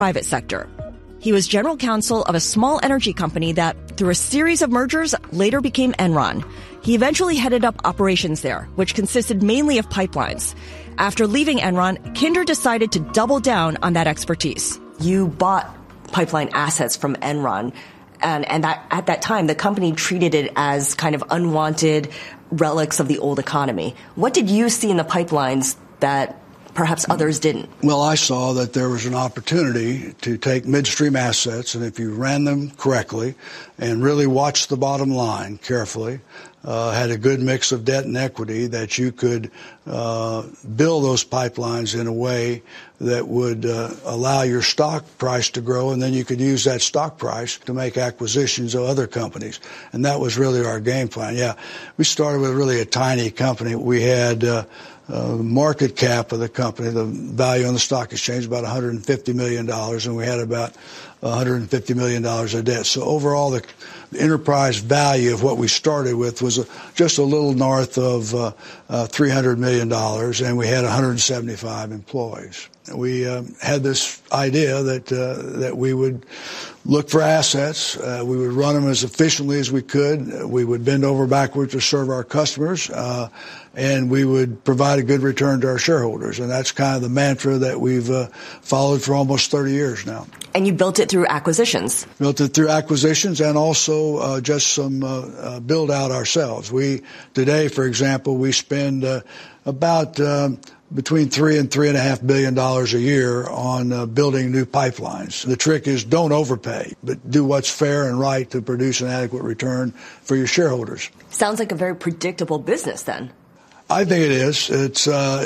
private sector. He was general counsel of a small energy company that, through a series of mergers, later became Enron. He eventually headed up operations there, which consisted mainly of pipelines. After leaving Enron, Kinder decided to double down on that expertise. You bought pipeline assets from Enron, and that, at that time, the company treated it as kind of unwanted relics of the old economy. What did you see in the pipelines that perhaps others didn't? Well, I saw that there was an opportunity to take midstream assets, and if you ran them correctly and really watched the bottom line carefully, had a good mix of debt and equity, that you could build those pipelines in a way that would allow your stock price to grow, and then you could use that stock price to make acquisitions of other companies. And that was really our game plan. Yeah, we started with really a tiny company. We had market cap of the company, the value on the stock exchange, about $150 million, and we had about $150 million of debt. So overall, the enterprise value of what we started with was just a little north of $300 million, and we had 175 employees. We had this idea that we would look for assets. We would run them as efficiently as we could. We would bend over backwards to serve our customers, and we would provide a good return to our shareholders. And that's kind of the mantra that we've followed for almost 30 years now. And you built it through acquisitions. Built it through acquisitions and also just some build out ourselves. Today, for example, we spend about between $3 and $3.5 billion a year on building new pipelines. The trick is don't overpay, but do what's fair and right to produce an adequate return for your shareholders. Sounds like a very predictable business then. I think it is. It's,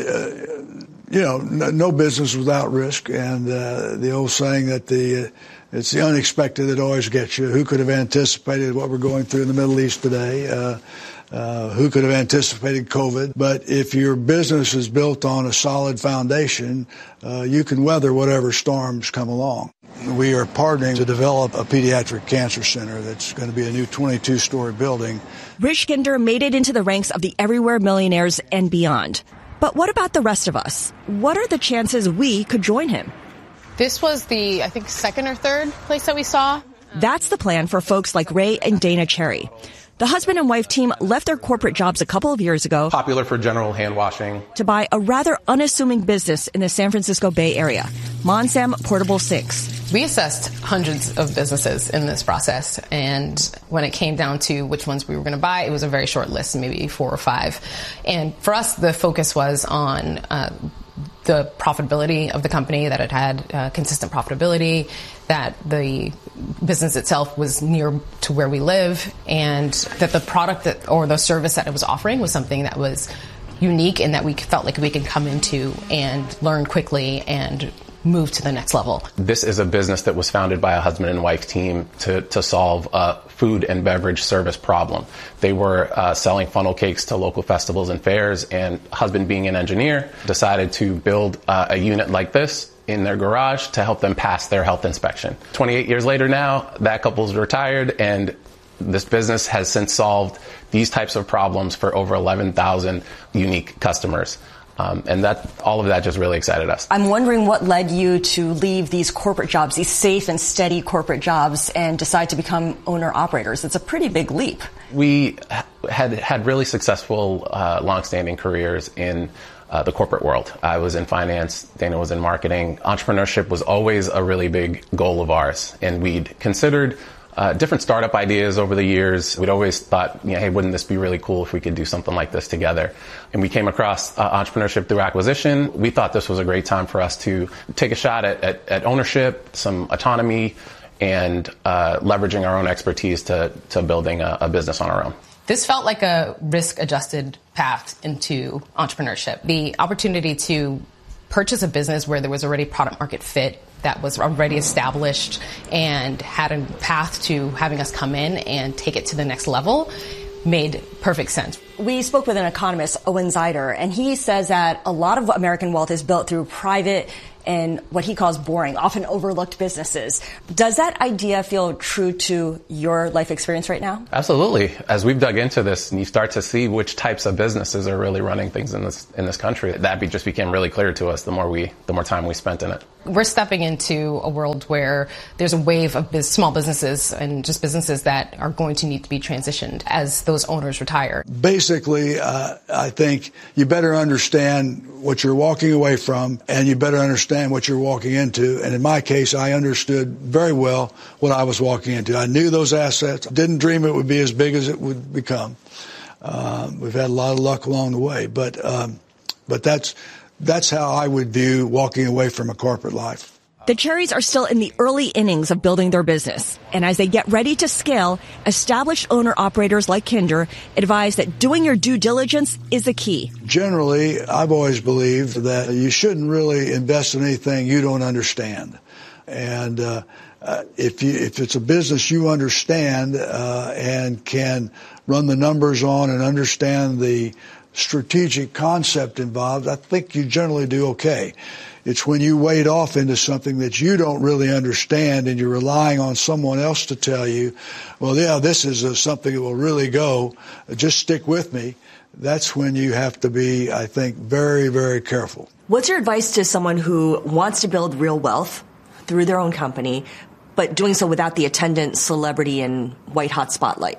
no business without risk. And the old saying that it's the unexpected that always gets you. Who could have anticipated what we're going through in the Middle East today? Who could have anticipated COVID? But if your business is built on a solid foundation, you can weather whatever storms come along. We are partnering to develop a pediatric cancer center that's going to be a new 22-story building. Rich Kinder made it into the ranks of the everywhere millionaires and beyond. But what about the rest of us? What are the chances we could join him? This was the, I think, second or third place that we saw. That's the plan for folks like Ray and Dana Cherry. The husband and wife team left their corporate jobs a couple of years ago, popular for general hand washing, to buy a rather unassuming business in the San Francisco Bay Area, Monsam Portable Sinks. We assessed hundreds of businesses in this process, and when it came down to which ones we were going to buy, it was a very short list, maybe 4 or 5. And for us, the focus was on the profitability of the company, that it had consistent profitability, that the business itself was near to where we live, and that the product or the service that it was offering was something that was unique and that we felt like we could come into and learn quickly and move to the next level. This is a business that was founded by a husband and wife team to solve a food and beverage service problem. They were selling funnel cakes to local festivals and fairs, and husband, being an engineer, decided to build a unit like this in their garage to help them pass their health inspection. 28 years later now, that couple's retired, and this business has since solved these types of problems for over 11,000 unique customers. And all of that just really excited us. I'm wondering what led you to leave these corporate jobs, these safe and steady corporate jobs, and decide to become owner-operators. It's a pretty big leap. We had really successful, long-standing careers in the corporate world. I was in finance, Dana was in marketing. Entrepreneurship was always a really big goal of ours, and we'd considered different startup ideas over the years. We'd always thought, hey, wouldn't this be really cool if we could do something like this together? And we came across entrepreneurship through acquisition. We thought this was a great time for us to take a shot at ownership, some autonomy, and leveraging our own expertise to building a business on our own. This felt like a risk-adjusted path into entrepreneurship. The opportunity to purchase a business where there was already product market fit, that was already established and had a path to having us come in and take it to the next level made perfect sense. We spoke with an economist, Owen Zeider, and he says that a lot of American wealth is built through private in what he calls boring, often overlooked businesses. Does that idea feel true to your life experience right now? Absolutely. As we've dug into this and you start to see which types of businesses are really running things in this country, that just became really clear to us the more time we spent in it. We're stepping into a world where there's a wave of small businesses and just businesses that are going to need to be transitioned as those owners retire. Basically, I think you better understand what you're walking away from, and you better understand what you're walking into. And in my case, I understood very well what I was walking into. I knew those assets. Didn't dream it would be as big as it would become. We've had a lot of luck along the way, but that's how I would view walking away from a corporate life. The Cherries are still in the early innings of building their business. And as they get ready to scale, established owner-operators like Kinder advise that doing your due diligence is the key. Generally, I've always believed that you shouldn't really invest in anything you don't understand. And if it's a business you understand and can run the numbers on and understand the strategic concept involved, I think you generally do okay. It's when you wade off into something that you don't really understand and you're relying on someone else to tell you, well, yeah, this is something that will really go, just stick with me. That's when you have to be, I think, very, very careful. What's your advice to someone who wants to build real wealth through their own company, but doing so without the attendant celebrity and white-hot spotlight?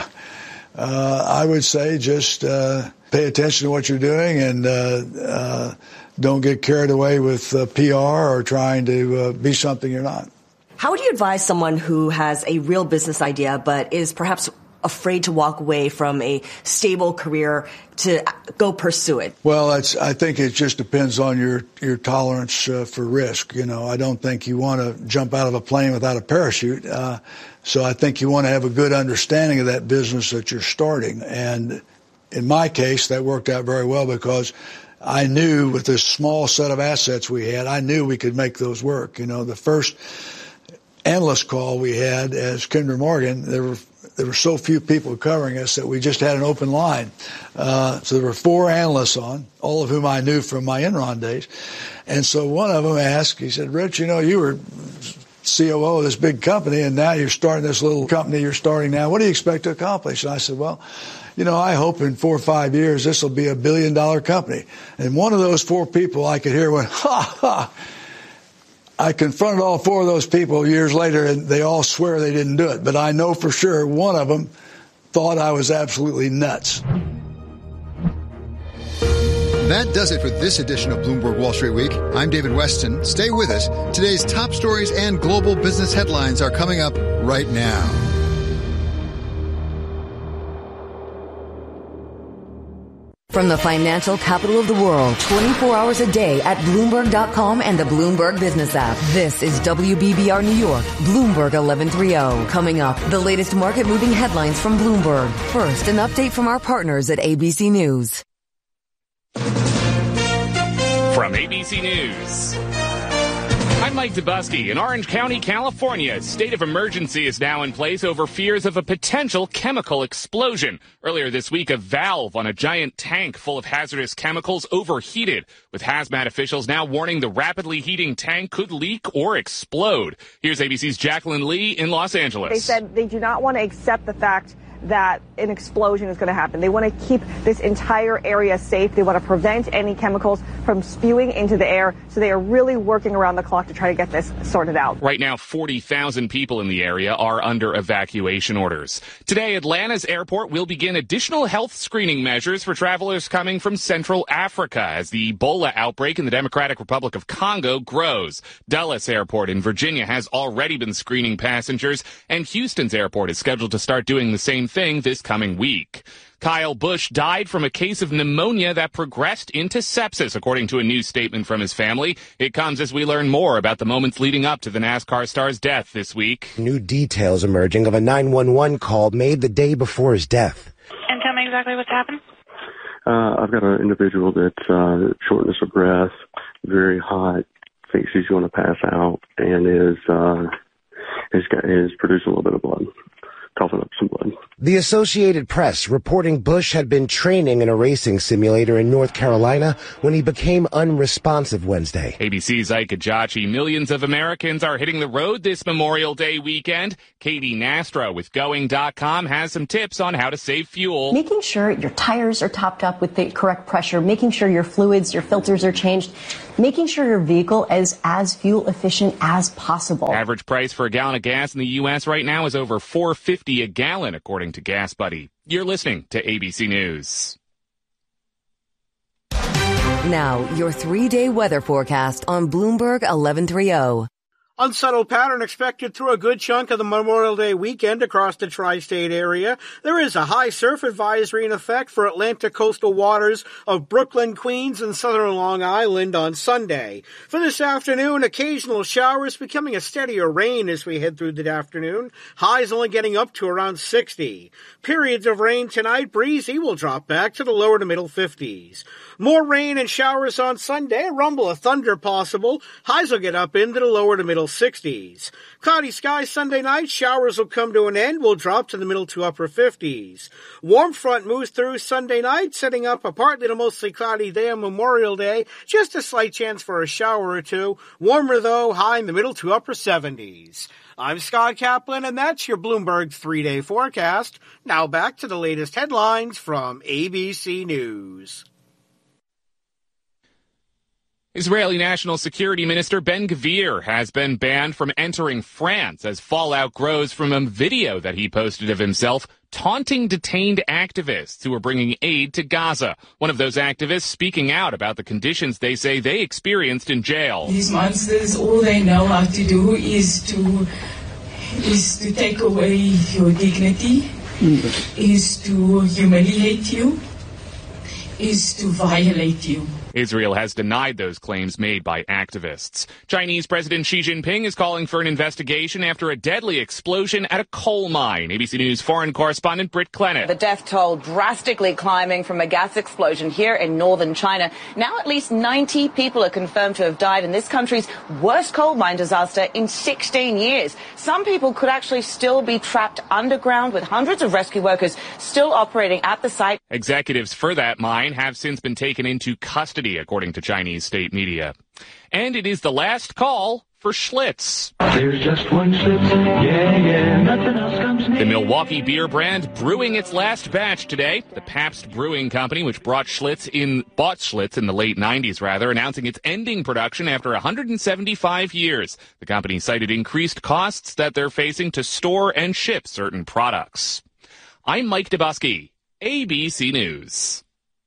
I would say just pay attention to what you're doing and don't get carried away with PR or trying to be something you're not. How would you advise someone who has a real business idea but is perhaps afraid to walk away from a stable career to go pursue it? Well, I think it just depends on your tolerance for risk. You know, I don't think you want to jump out of a plane without a parachute. So I think you want to have a good understanding of that business that you're starting. And in my case, that worked out very well because I knew with this small set of assets we had, I knew we could make those work. You know, the first analyst call we had as Kinder Morgan, there were so few people covering us that we just had an open line. So there were 4 analysts on, all of whom I knew from my Enron days. And so one of them asked, he said, Rich, you know, you were COO of this big company, and now you're starting this little company you're starting now. What do you expect to accomplish? And I said, well, you know, I hope in 4 or 5 years this will be $1 billion company. And one of those 4 people I could hear went, ha, ha. I confronted all 4 of those people years later, and they all swear they didn't do it. But I know for sure one of them thought I was absolutely nuts. That does it for this edition of Bloomberg Wall Street Week. I'm David Weston. Stay with us. Today's top stories and global business headlines are coming up right now. From the financial capital of the world, 24 hours a day at Bloomberg.com and the Bloomberg Business app. This is WBBR New York, Bloomberg 1130. Coming up, the latest market-moving headlines from Bloomberg. First, an update from our partners at ABC News. From ABC News, I'm Mike Dubusky. In Orange County, California, a state of emergency is now in place over fears of a potential chemical explosion. Earlier this week, a valve on a giant tank full of hazardous chemicals overheated, with hazmat officials now warning the rapidly heating tank could leak or explode. Here's ABC's Jacqueline Lee in Los Angeles. They said they do not want to accept the fact that an explosion is going to happen. They want to keep this entire area safe. They want to prevent any chemicals from spewing into the air. So they are really working around the clock to try to get this sorted out. Right now, 40,000 people in the area are under evacuation orders. Today, Atlanta's airport will begin additional health screening measures for travelers coming from Central Africa as the Ebola outbreak in the Democratic Republic of Congo grows. Dulles Airport in Virginia has already been screening passengers, and Houston's airport is scheduled to start doing the same thing this coming week. Kyle Busch died from a case of pneumonia that progressed into sepsis, according to a new statement from his family. It comes as we learn more about the moments leading up to the NASCAR star's death this week. New details emerging of a 911 call made the day before his death. And tell me exactly what's happened. I've got an individual that's shortness of breath, very hot, thinks he's going to pass out, and is producing a little bit of blood, coughing up some blood. The Associated Press reporting Bush had been training in a racing simulator in North Carolina when he became unresponsive Wednesday. ABC's Ike Ajachi. Millions of Americans are hitting the road this Memorial Day weekend. Katie Nastra with Going.com has some tips on how to save fuel. Making sure your tires are topped up with the correct pressure, making sure your fluids, your filters are changed, making sure your vehicle is as fuel efficient as possible. Average price for a gallon of gas in the U.S. right now is over $4.50 a gallon, according to Gas Buddy. You're listening to ABC News. Now, your 3-day weather forecast on Bloomberg 1130. Unsettled pattern expected through a good chunk of the Memorial Day weekend across the tri-state area. There is a high surf advisory in effect for Atlantic coastal waters of Brooklyn, Queens, and southern Long Island on Sunday. For this afternoon, occasional showers becoming a steadier rain as we head through the afternoon. Highs only getting up to around 60. Periods of rain tonight, breezy, will drop back to the lower to middle 50s. More rain and showers on Sunday, a rumble of thunder possible. Highs will get up into the lower to middle 60s. Cloudy skies Sunday night, showers will come to an end, will drop to the middle to upper 50s. Warm front moves through Sunday night, setting up a partly to mostly cloudy day on Memorial Day, just a slight chance for a shower or two. Warmer though, high in the middle to upper 70s. I'm Scott Kaplan, and that's your Bloomberg 3-day forecast. Now back to the latest headlines from ABC News. Israeli National Security Minister Ben-Gvir has been banned from entering France as fallout grows from a video that he posted of himself taunting detained activists who are bringing aid to Gaza. One of those activists speaking out about the conditions they say they experienced in jail. These monsters, all they know how to do is to take away your dignity, is to humiliate you, is to violate you. Israel has denied those claims made by activists. Chinese President Xi Jinping is calling for an investigation after a deadly explosion at a coal mine. ABC News foreign correspondent Britt Clennett. The death toll drastically climbing from a gas explosion here in northern China. Now at least 90 people are confirmed to have died in this country's worst coal mine disaster in 16 years. Some people could actually still be trapped underground, with hundreds of rescue workers still operating at the site. Executives for that mine have since been taken into custody, according to Chinese state media. And it is the last call for Schlitz. There's just one Schlitz, yeah, nothing else comes near. The Milwaukee beer brand brewing its last batch today. The Pabst Brewing Company, which bought Schlitz in the late 90s, announcing it's ending production after 175 years. The company cited increased costs that they're facing to store and ship certain products. I'm Mike Dubosky, ABC News.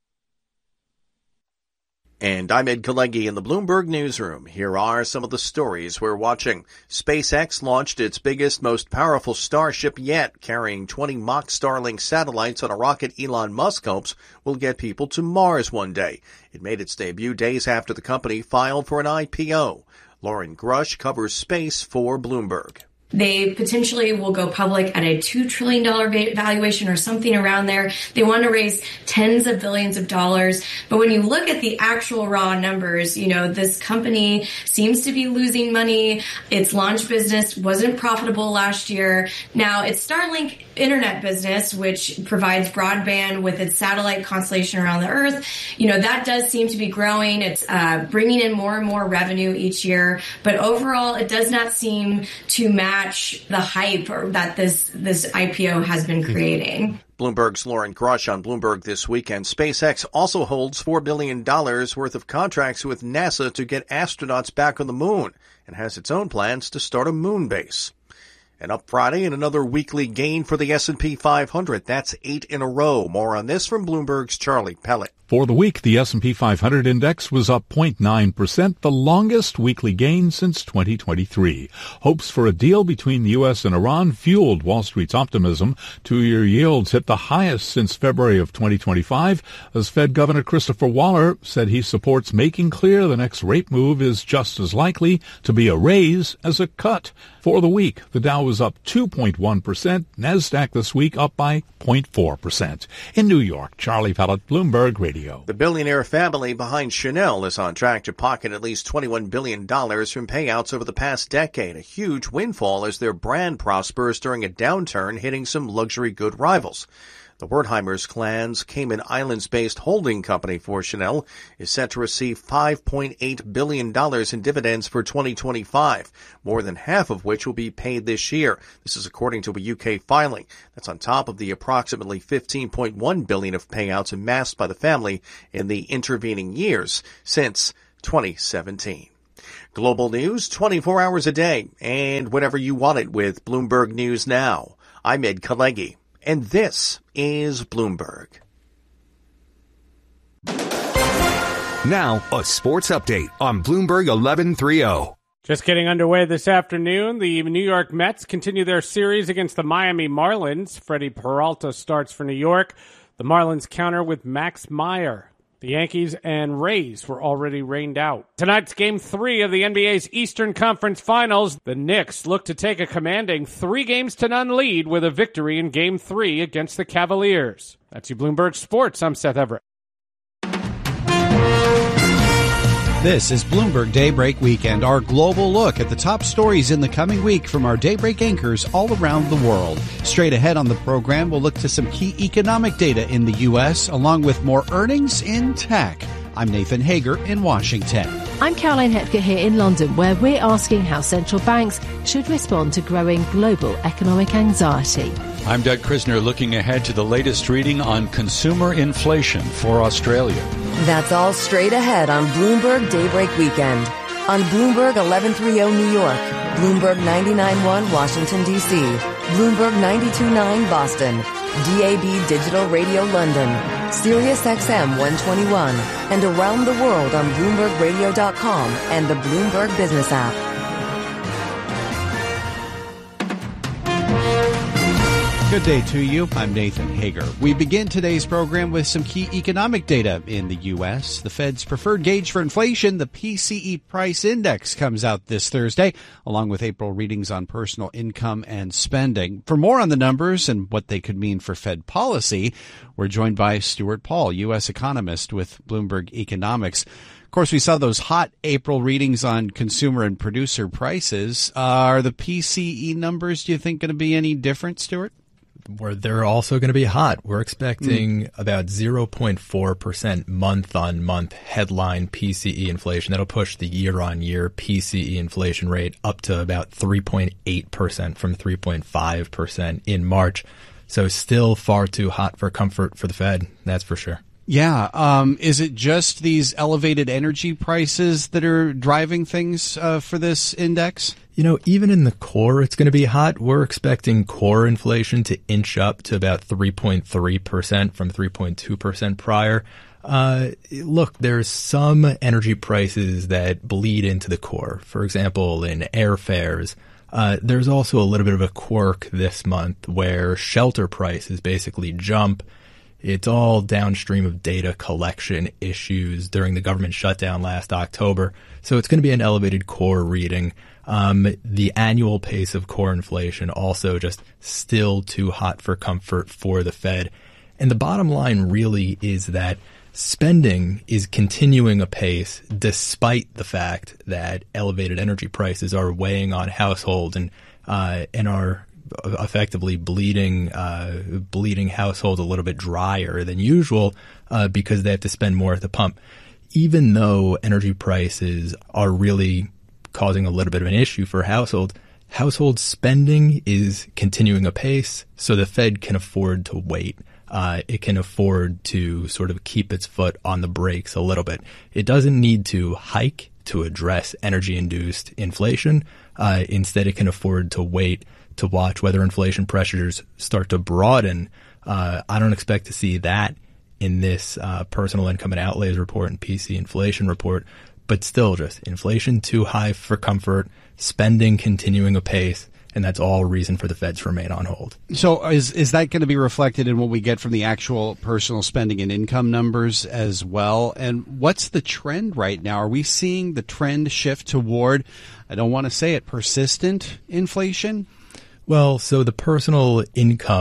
And I'm Ed Kalegi in the Bloomberg Newsroom. Here are some of the stories we're watching. SpaceX launched its biggest, most powerful Starship yet, carrying 20 mock Starlink satellites on a rocket Elon Musk hopes will get people to Mars one day. It made its debut days after the company filed for an IPO. Lauren Grush covers space for Bloomberg. They potentially will go public at a $2 trillion valuation or something around there. They want to raise tens of billions of dollars. But when you look at the actual raw numbers, this company seems to be losing money. Its launch business wasn't profitable last year. Now, its Starlink internet business, which provides broadband with its satellite constellation around the Earth, that does seem to be growing. It's bringing in more and more revenue each year. But overall, it does not seem to match the hype that this IPO has been creating. Bloomberg's Lauren Grush on Bloomberg This Weekend. SpaceX also holds $4 billion worth of contracts with NASA to get astronauts back on the moon and has its own plans to start a moon base. And up Friday in another weekly gain for the S&P 500. That's 8 in a row. More on this from Bloomberg's Charlie Pellet. For the week, the S&P 500 index was up 0.9%, the longest weekly gain since 2023. Hopes for a deal between the U.S. and Iran fueled Wall Street's optimism. Two-year yields hit the highest since February of 2025, as Fed Governor Christopher Waller said he supports making clear the next rate move is just as likely to be a raise as a cut. For the week, the Dow was up 2.1%, NASDAQ this week up by 0.4%. In New York, Charlie Pellet, Bloomberg Radio. Radio. The billionaire family behind Chanel is on track to pocket at least $21 billion from payouts over the past decade, a huge windfall as their brand prospers during a downturn hitting some luxury good rivals. The Wertheimers clan's Cayman Islands-based holding company for Chanel is set to receive $5.8 billion in dividends for 2025, more than half of which will be paid this year. This is according to a UK filing. That's on top of the approximately $15.1 billion of payouts amassed by the family in the intervening years since 2017. Global news 24 hours a day and whenever you want it with Bloomberg News Now. I'm Ed Kalegi. And this is Bloomberg. Now, a sports update on Bloomberg 1130. Just getting underway this afternoon, the New York Mets continue their series against the Miami Marlins. Freddie Peralta starts for New York. The Marlins counter with Max Meyer. The Yankees and Rays were already rained out. Tonight's Game 3 of the NBA's Eastern Conference Finals. The Knicks look to take a commanding 3-0 lead with a victory in Game 3 against the Cavaliers. That's your Bloomberg Sports. I'm Seth Everett. This is Bloomberg Daybreak Weekend, our global look at the top stories in the coming week from our Daybreak anchors all around the world. Straight ahead on the program, we'll look to some key economic data in the U.S., along with more earnings in tech. I'm Nathan Hager in Washington. I'm Caroline Hepker here in London, where we're asking how central banks should respond to growing global economic anxiety. I'm Doug Krisner, looking ahead to the latest reading on consumer inflation for Australia. That's all straight ahead on Bloomberg Daybreak Weekend. On Bloomberg 1130 New York, Bloomberg 99.1 Washington, D.C., Bloomberg 92.9 Boston, DAB Digital Radio London, Sirius XM 121, and around the world on BloombergRadio.com and the Bloomberg Business app. Good day to you. I'm Nathan Hager. We begin today's program with some key economic data in the U.S. The Fed's preferred gauge for inflation, the PCE Price Index, comes out this Thursday, along with April readings on personal income and spending. For more on the numbers and what they could mean for Fed policy, we're joined by Stuart Paul, U.S. economist with Bloomberg Economics. Of course, we saw those hot April readings on consumer and producer prices. Are the PCE numbers, do you think, going to be any different, Stuart? They're also going to be hot. We're expecting about 0.4% month-on-month headline PCE inflation. That'll push the year-on-year PCE inflation rate up to about 3.8% from 3.5% in March. So still far too hot for comfort for the Fed, that's for sure. Yeah. Is it just these elevated energy prices that are driving things for this index? You know, even in the core, it's going to be hot. We're expecting core inflation to inch up to about 3.3% from 3.2% prior. Look, there's some energy prices that bleed into the core. For example, in airfares. There's also a little bit of a quirk this month where shelter prices basically jump. It's all downstream of data collection issues during the government shutdown last October. So it's going to be an elevated core reading. The annual pace of core inflation also just still too hot for comfort for the Fed. And the bottom line really is that spending is continuing apace despite the fact that elevated energy prices are weighing on households and are effectively bleeding households a little bit drier than usual because they have to spend more at the pump. Even though energy prices are really causing a little bit of an issue for household spending is continuing apace, so the Fed can afford to wait. It can afford to sort of keep its foot on the brakes a little bit. It doesn't need to hike to address energy-induced inflation. Instead, it can afford to wait to watch whether inflation pressures start to broaden. I don't expect to see that in this personal income and outlays report and PC inflation report, but still just inflation too high for comfort, spending continuing apace, and that's all reason for the Fed to remain on hold. So is that going to be reflected in what we get from the actual personal spending and income numbers as well? And what's the trend right now? Are we seeing the trend shift toward, I don't want to say it, persistent inflation? Well, so the personal income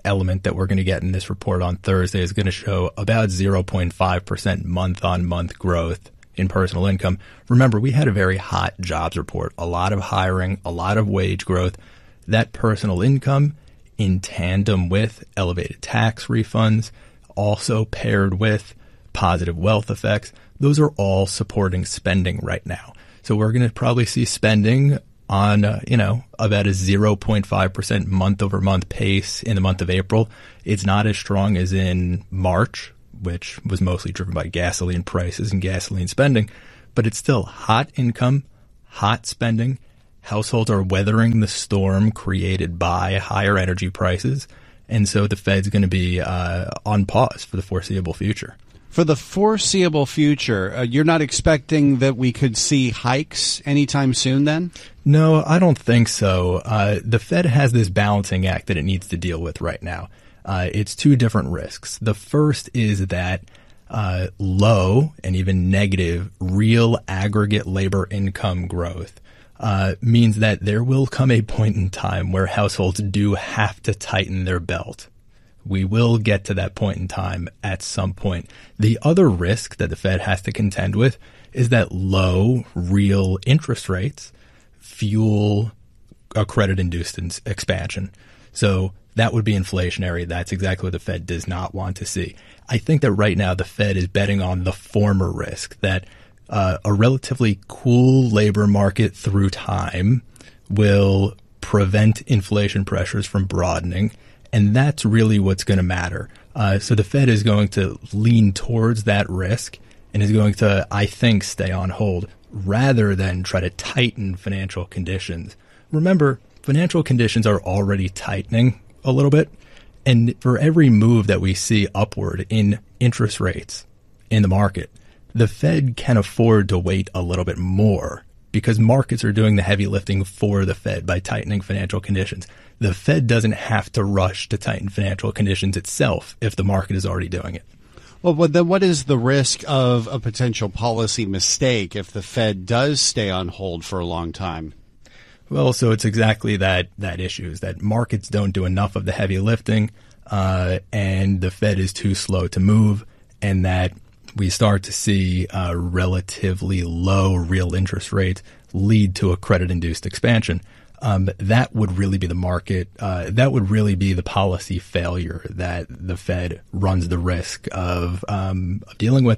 element that we're going to get in this report on Thursday is going to show about 0.5% month-on-month growth in personal income. Remember, we had a very hot jobs report, a lot of hiring, a lot of wage growth. That personal income, in tandem with elevated tax refunds, also paired with positive wealth effects, those are all supporting spending right now. So we're going to probably see spending on, about a 0.5% month-over-month pace in the month of April. It's not as strong as in March, which was mostly driven by gasoline prices and gasoline spending, but it's still hot income, hot spending. Households are weathering the storm created by higher energy prices, and so the Fed's going to be on pause for the foreseeable future. For the foreseeable future, you're not expecting that we could see hikes anytime soon then? No, I don't think so. The Fed has this balancing act that it needs to deal with right now. It's two different risks. The first is that low and even negative real aggregate labor income growth means that there will come a point in time where households do have to tighten their belt. We will get to that point in time at some point. The other risk that the Fed has to contend with is that low real interest rates fuel a credit-induced expansion. So that would be inflationary. That's exactly what the Fed does not want to see. I think that right now the Fed is betting on the former risk, that a relatively cool labor market through time will prevent inflation pressures from broadening. And that's really what's going to matter. So the Fed is going to lean towards that risk and is going to, I think, stay on hold rather than try to tighten financial conditions. Remember, financial conditions are already tightening a little bit. And for every move that we see upward in interest rates in the market, the Fed can afford to wait a little bit more because markets are doing the heavy lifting for the Fed by tightening financial conditions. The Fed doesn't have to rush to tighten financial conditions itself if the market is already doing it. Well, but then what is the risk of a potential policy mistake if the Fed does stay on hold for a long time? Well, so it's exactly that issue, is that markets don't do enough of the heavy lifting, and the Fed is too slow to move, and that we start to see relatively low real interest rates lead to a credit-induced expansion. That would really be the market. That would really be the policy failure that the Fed runs the risk of dealing with.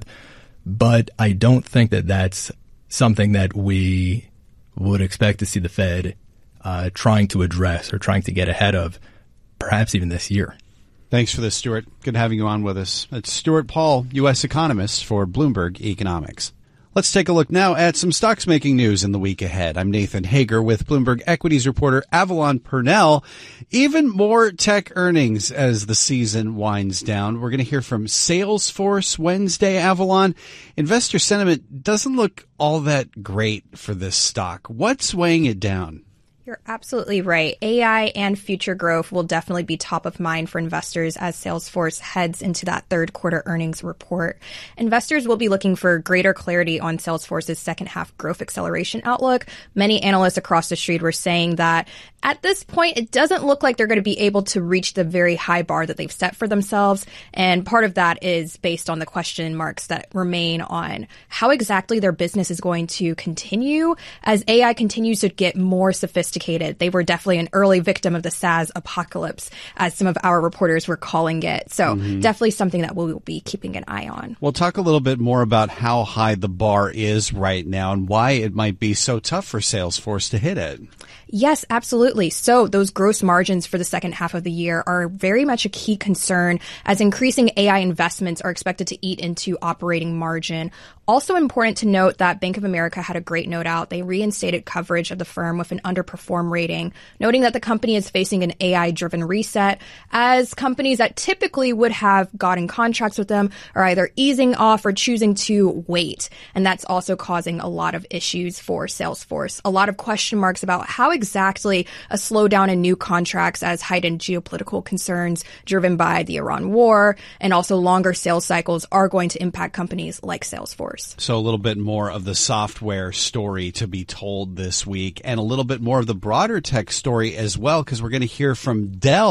But I don't think that that's something that we would expect to see the Fed trying to address or trying to get ahead of, perhaps even this year. Thanks for this, Stuart. Good having you on with us. That's Stuart Paul, U.S. economist for Bloomberg Economics. Let's take a look now at some stocks making news in the week ahead. I'm Nathan Hager with Bloomberg Equities reporter Avalon Purnell. Even more tech earnings as the season winds down. We're going to hear from Salesforce Wednesday, Avalon. Investor sentiment doesn't look all that great for this stock. What's weighing it down? You're absolutely right. AI and future growth will definitely be top of mind for investors as Salesforce heads into that third quarter earnings report. Investors will be looking for greater clarity on Salesforce's second half growth acceleration outlook. Many analysts across the street were saying that at this point, it doesn't look like they're going to be able to reach the very high bar that they've set for themselves. And part of that is based on the question marks that remain on how exactly their business is going to continue as AI continues to get more sophisticated. They were definitely an early victim of the SaaS apocalypse, as some of our reporters were calling it. So definitely something that we'll be keeping an eye on. We'll talk a little bit more about how high the bar is right now and why it might be so tough for Salesforce to hit it. Yes, absolutely. So those gross margins for the second half of the year are very much a key concern as increasing AI investments are expected to eat into operating margin. Also important to note that Bank of America had a great note out. They reinstated coverage of the firm with an underperform rating, noting that the company is facing an AI-driven reset as companies that typically would have gotten contracts with them are either easing off or choosing to wait. And that's also causing a lot of issues for Salesforce. A lot of question marks about how exactly a slowdown in new contracts as heightened geopolitical concerns driven by the Iran war and also longer sales cycles are going to impact companies like Salesforce. So a little bit more of the software story to be told this week and a little bit more of the broader tech story as well, because we're going to hear from Dell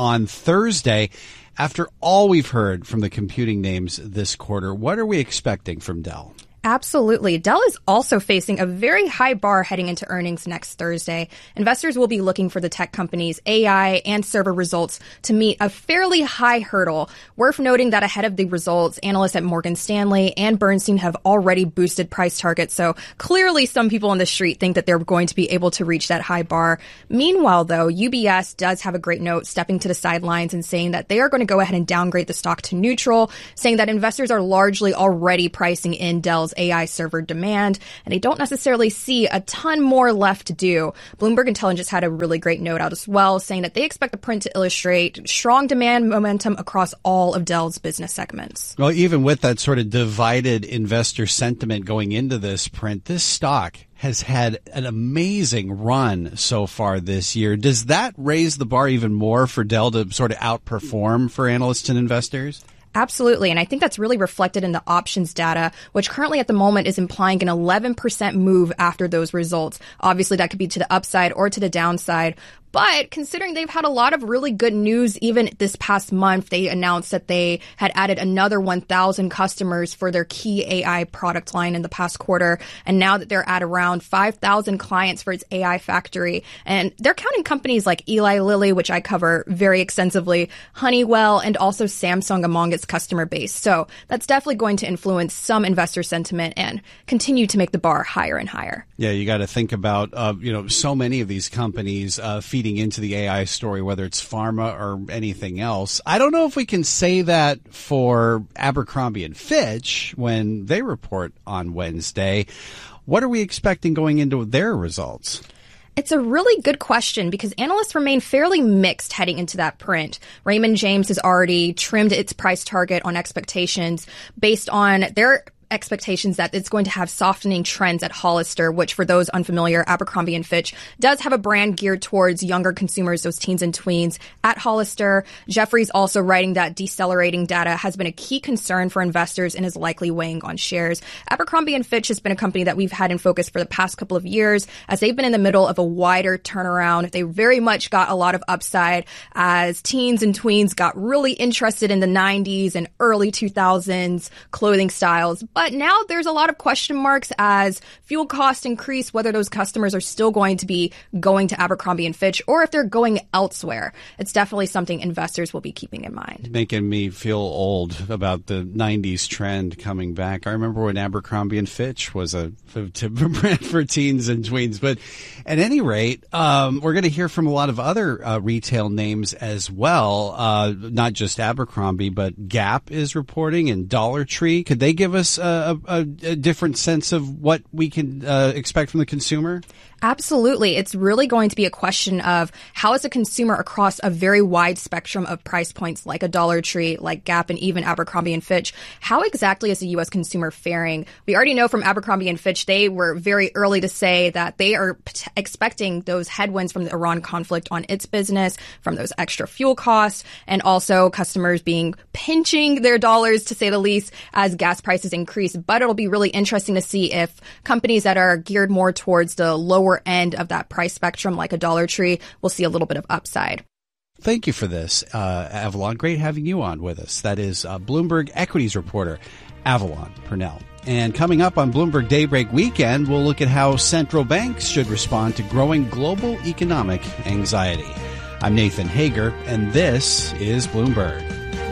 on Thursday. After all we've heard from the computing names this quarter, what are we expecting from Dell? Absolutely. Dell is also facing a very high bar heading into earnings next Thursday. Investors will be looking for the tech company's AI and server results to meet a fairly high hurdle. Worth noting that ahead of the results, analysts at Morgan Stanley and Bernstein have already boosted price targets. So clearly some people on the street think that they're going to be able to reach that high bar. Meanwhile, though, UBS does have a great note stepping to the sidelines and saying that they are going to go ahead and downgrade the stock to neutral, saying that investors are largely already pricing in Dell's AI server demand, and they don't necessarily see a ton more left to do. Bloomberg Intelligence had a really great note out as well, saying that they expect the print to illustrate strong demand momentum across all of Dell's business segments. Well, even with that sort of divided investor sentiment going into this print, this stock has had an amazing run so far this year. Does that raise the bar even more for Dell to sort of outperform for analysts and investors? Absolutely. And I think that's really reflected in the options data, which currently at the moment is implying an 11% move after those results. Obviously, that could be to the upside or to the downside. But considering they've had a lot of really good news, even this past month, they announced that they had added another 1,000 customers for their key AI product line in the past quarter. And now that they're at around 5,000 clients for its AI factory. And they're counting companies like Eli Lilly, which I cover very extensively, Honeywell, and also Samsung among its customer base. So that's definitely going to influence some investor sentiment and continue to make the bar higher and higher. Yeah, you got to think about, so many of these companies feeding into the AI story, whether it's pharma or anything else. I don't know if we can say that for Abercrombie & Fitch when they report on Wednesday. What are we expecting going into their results? It's a really good question because analysts remain fairly mixed heading into that print. Raymond James has already trimmed its price target on expectations based on their expectations that it's going to have softening trends at Hollister, which for those unfamiliar, Abercrombie & Fitch does have a brand geared towards younger consumers, those teens and tweens. At Hollister, Jefferies also writing that decelerating data has been a key concern for investors and is likely weighing on shares. Abercrombie & Fitch has been a company that we've had in focus for the past couple of years as they've been in the middle of a wider turnaround. They very much got a lot of upside as teens and tweens got really interested in the 90s and early 2000s clothing styles. But now there's a lot of question marks as fuel costs increase, whether those customers are still going to be going to Abercrombie & Fitch or if they're going elsewhere. It's definitely something investors will be keeping in mind. Making me feel old about the 90s trend coming back. I remember when Abercrombie & Fitch was a brand for teens and tweens. But at any rate, we're going to hear from a lot of other retail names as well, not just Abercrombie, but Gap is reporting and Dollar Tree. Could they give us a different sense of what we can expect from the consumer? Absolutely. It's really going to be a question of how is a consumer across a very wide spectrum of price points like a Dollar Tree, like Gap, and even Abercrombie & Fitch. How exactly is the U.S. consumer faring? We already know from Abercrombie & Fitch, they were very early to say that they are expecting those headwinds from the Iran conflict on its business, from those extra fuel costs, and also customers pinching their dollars, to say the least, as gas prices increase. But it'll be really interesting to see if companies that are geared more towards the lower end of that price spectrum, like a Dollar Tree, will see a little bit of upside. Thank you for this, Avalon. Great having you on with us. That is Bloomberg equities reporter Avalon Purnell. And coming up on Bloomberg Daybreak Weekend, we'll look at how central banks should respond to growing global economic anxiety. I'm Nathan Hager, and this is Bloomberg.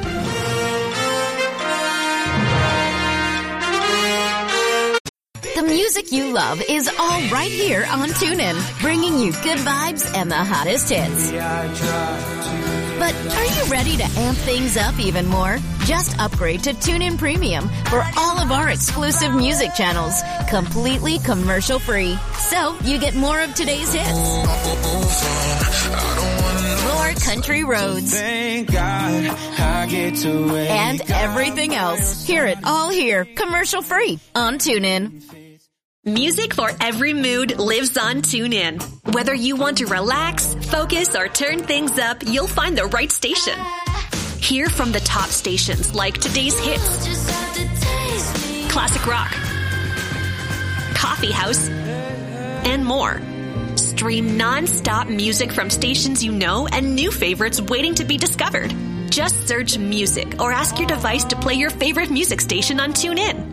The music you love is all right here on TuneIn, bringing you good vibes and the hottest hits. But are you ready to amp things up even more? Just upgrade to TuneIn Premium for all of our exclusive music channels, completely commercial-free. So you get more of today's hits, more country roads, and everything else. Hear it all here, commercial-free on TuneIn. Music for every mood lives on TuneIn. Whether you want to relax, focus, or turn things up, you'll find the right station. Hear from the top stations like today's hits, classic rock, coffee house, and more. Stream non-stop music from stations you know and new favorites waiting to be discovered. Just search music or ask your device to play your favorite music station on TuneIn.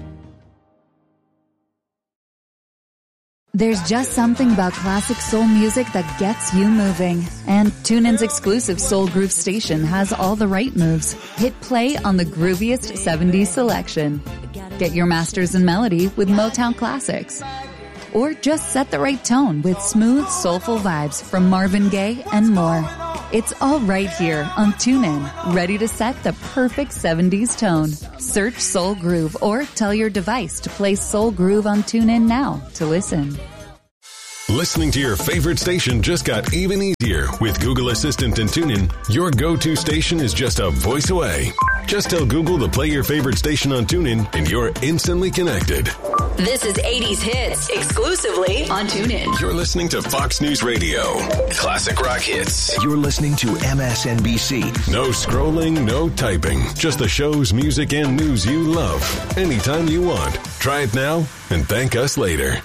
There's just something about classic soul music that gets you moving. And TuneIn's exclusive Soul Groove station has all the right moves. Hit play on the grooviest 70s selection. Get your masters in melody with Motown classics. Or just set the right tone with smooth, soulful vibes from Marvin Gaye and more. It's all right here on TuneIn, ready to set the perfect 70s tone. Search Soul Groove or tell your device to play Soul Groove on TuneIn now to listen. Listening to your favorite station just got even easier. With Google Assistant and TuneIn, your go-to station is just a voice away. Just tell Google to play your favorite station on TuneIn and you're instantly connected. This is 80s Hits, exclusively on TuneIn. You're listening to Fox News Radio. Classic rock hits. You're listening to MSNBC. No scrolling, no typing. Just the shows, music, and news you love. Anytime you want. Try it now and thank us later.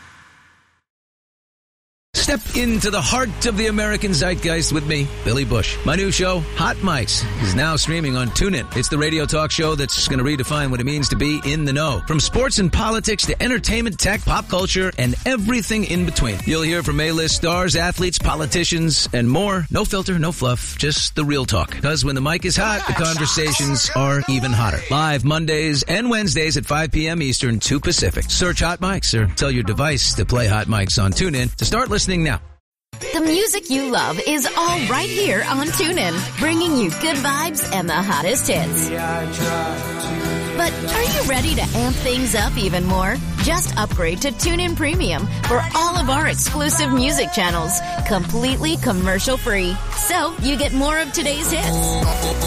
Step into the heart of the American zeitgeist with me, Billy Bush. My new show, Hot Mics, is now streaming on TuneIn. It's the radio talk show that's going to redefine what it means to be in the know. From sports and politics to entertainment, tech, pop culture, and everything in between. You'll hear from A-list stars, athletes, politicians, and more. No filter, no fluff, just the real talk. Because when the mic is hot, the conversations are even hotter. Live Mondays and Wednesdays at 5 p.m. Eastern, 2 Pacific. Search Hot Mics or tell your device to play Hot Mics on TuneIn to start listening now. The music you love is all right here on TuneIn, bringing you good vibes and the hottest hits. But are you ready to amp things up even more? Just upgrade to TuneIn Premium for all of our exclusive music channels, completely commercial free. So you get more of today's hits,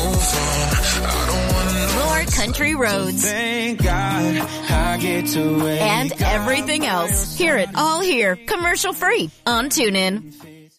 more country roads, thank God I get to wake and everything else. Hear it all here, commercial free on TuneIn.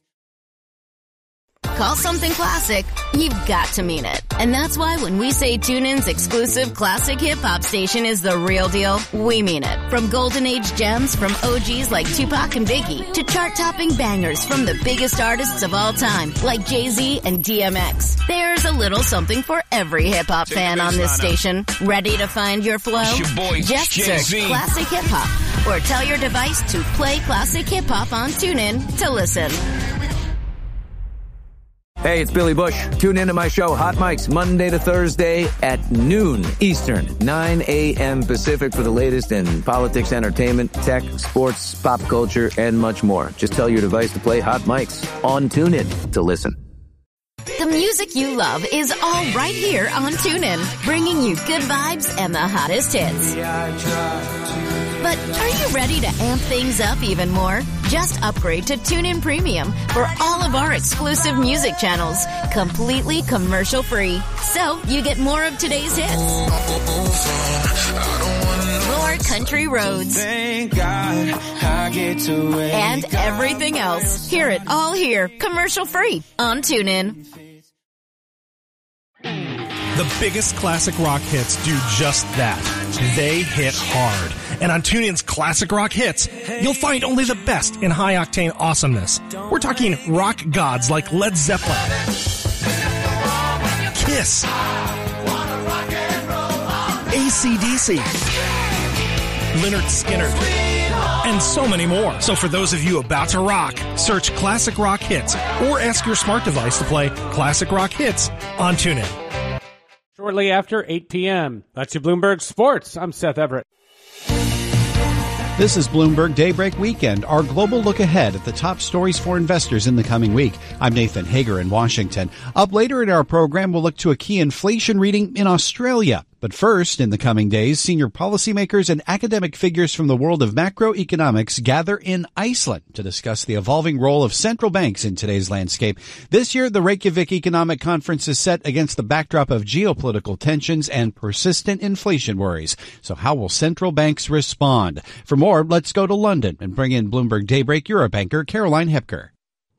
Call something classic, you've got to mean it. And that's why when we say TuneIn's exclusive classic hip-hop station is the real deal, we mean it. From golden age gems from OGs like Tupac and Biggie to chart-topping bangers from the biggest artists of all time like Jay-Z and DMX. There's a little something for every hip-hop fan on this station. Ready to find your flow? Just search Classic Hip-Hop or tell your device to play Classic Hip-Hop on TuneIn to listen. Hey, it's Billy Bush. Tune in to my show, Hot Mics, Monday to Thursday at noon Eastern, 9 a.m. Pacific for the latest in politics, entertainment, tech, sports, pop culture, and much more. Just tell your device to play Hot Mics on TuneIn to listen. The music you love is all right here on TuneIn, bringing you good vibes and the hottest hits. But are you ready to amp things up even more? Just upgrade to TuneIn Premium for all of our exclusive music channels, completely commercial free. So you get more of today's hits, more country roads, thank God I get to wake and everything else. Hear it all here, commercial free on TuneIn. The biggest classic rock hits do just that. They hit hard. And on TuneIn's Classic Rock Hits, you'll find only the best in high-octane awesomeness. We're talking rock gods like Led Zeppelin, Kiss, AC/DC, Lynyrd Skynyrd, and so many more. So for those of you about to rock, search Classic Rock Hits or ask your smart device to play Classic Rock Hits on TuneIn. Shortly after 8 p.m. That's your Bloomberg Sports. I'm Seth Everett. This is Bloomberg Daybreak Weekend, our global look ahead at the top stories for investors in the coming week. I'm Nathan Hager in Washington. Up later in our program, we'll look to a key inflation reading in Australia. But first, in the coming days, senior policymakers and academic figures from the world of macroeconomics gather in Iceland to discuss the evolving role of central banks in today's landscape. This year, the Reykjavik Economic Conference is set against the backdrop of geopolitical tensions and persistent inflation worries. So how will central banks respond? For more, let's go to London and bring in Bloomberg Daybreak Europe anchor Caroline Hepker.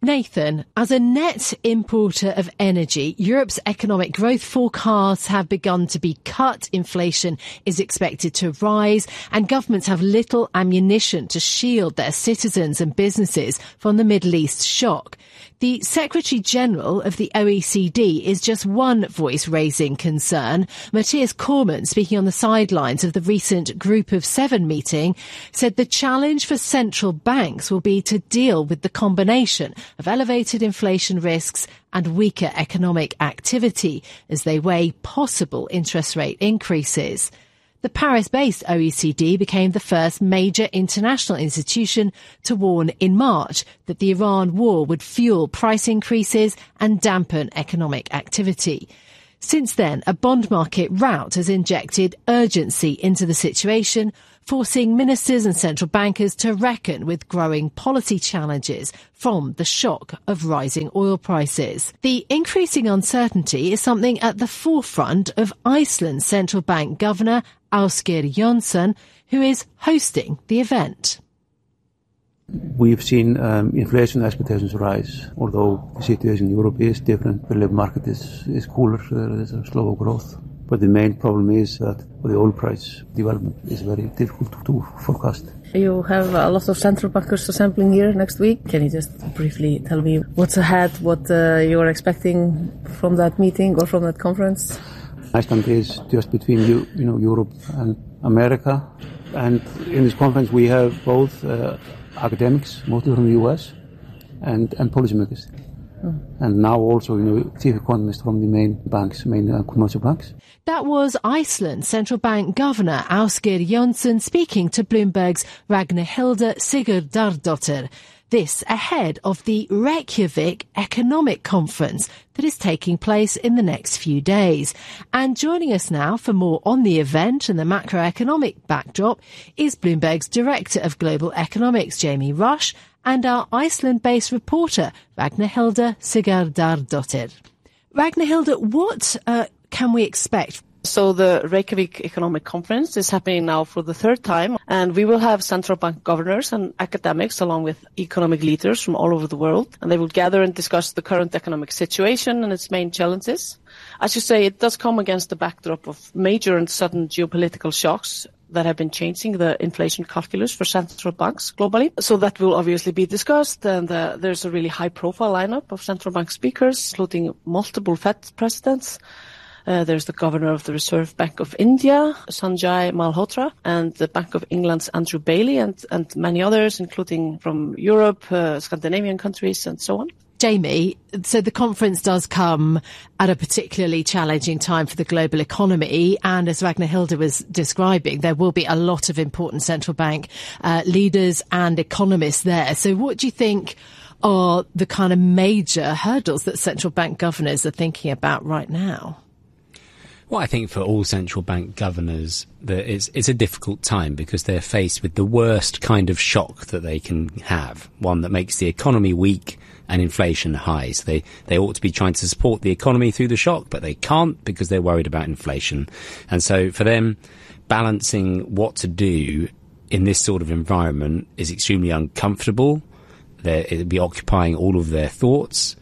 Nathan, as a net importer of energy, Europe's economic growth forecasts have begun to be cut. Inflation is expected to rise and governments have little ammunition to shield their citizens and businesses from the Middle East shock. The Secretary General of the OECD is just one voice raising concern. Matthias Cormann, speaking on the sidelines of the recent Group of Seven meeting, said the challenge for central banks will be to deal with the combination of elevated inflation risks and weaker economic activity as they weigh possible interest rate increases. The Paris-based OECD became the first major international institution to warn in March that the Iran war would fuel price increases and dampen economic activity. Since then, a bond market rout has injected urgency into the situation, forcing ministers and central bankers to reckon with growing policy challenges from the shock of rising oil prices. The increasing uncertainty is something at the forefront of Iceland's central bank governor, Ásgeir Jónsson, who is hosting the event. We've seen inflation expectations rise, although the situation in Europe is different. The labor market is cooler, there is a slower growth. But the main problem is that the oil price development is very difficult to forecast. You have a lot of central bankers assembling here next week. Can you just briefly tell me what's ahead, what you are expecting from that meeting or from that conference? Iceland is just between Europe and America. And in this conference we have both academics, mostly from the US, and policymakers. And now also, chief economists from the main banks, main commercial banks. That was Iceland's central bank governor, Ásgeir Jónsson, speaking to Bloomberg's Ragnhildur Sigurdardóttir. This ahead of the Reykjavik Economic Conference that is taking place in the next few days. And joining us now for more on the event and the macroeconomic backdrop is Bloomberg's Director of Global Economics, Jamie Rush, and our Iceland-based reporter, Ragnhildur Sigurdardóttir. Ragnhildur, what can we expect? So the Reykjavik Economic Conference is happening now for the third time, and we will have central bank governors and academics along with economic leaders from all over the world, and they will gather and discuss the current economic situation and its main challenges. As you say, it does come against the backdrop of major and sudden geopolitical shocks that have been changing the inflation calculus for central banks globally. So that will obviously be discussed, and there's a really high-profile lineup of central bank speakers, including multiple Fed presidents. There's the governor of the Reserve Bank of India, Sanjay Malhotra, and the Bank of England's Andrew Bailey, and many others, including from Europe, Scandinavian countries, and so on. Jamie, so the conference does come at a particularly challenging time for the global economy, and as Ragnhildur was describing, there will be a lot of important central bank leaders and economists there. So what do you think are the kind of major hurdles that central bank governors are thinking about right now? Well, I think for all central bank governors, it's a difficult time because they're faced with the worst kind of shock that they can have, one that makes the economy weak and inflation high. So they ought to be trying to support the economy through the shock, but they can't because they're worried about inflation. And so for them, balancing what to do in this sort of environment is extremely uncomfortable. It'll be occupying all of their thoughts.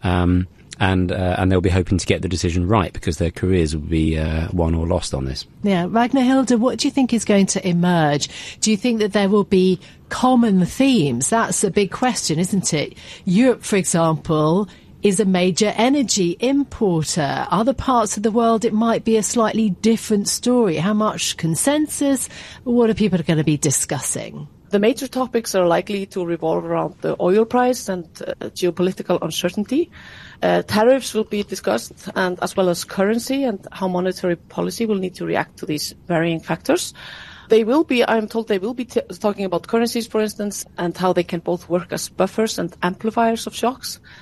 And they'll be hoping to get the decision right because their careers will be won or lost on this. Yeah, Ragnhildur, what do you think is going to emerge? Do you think that there will be common themes? That's a big question, isn't it? Europe, for example, is a major energy importer. Other parts of the world, it might be a slightly different story. How much consensus? What are people going to be discussing? The major topics are likely to revolve around the oil price and geopolitical uncertainty. Tariffs will be discussed, and as well as currency and how monetary policy will need to react to these varying factors. I'm told they will be talking about currencies, for instance, and how they can both work as buffers and amplifiers of shocks.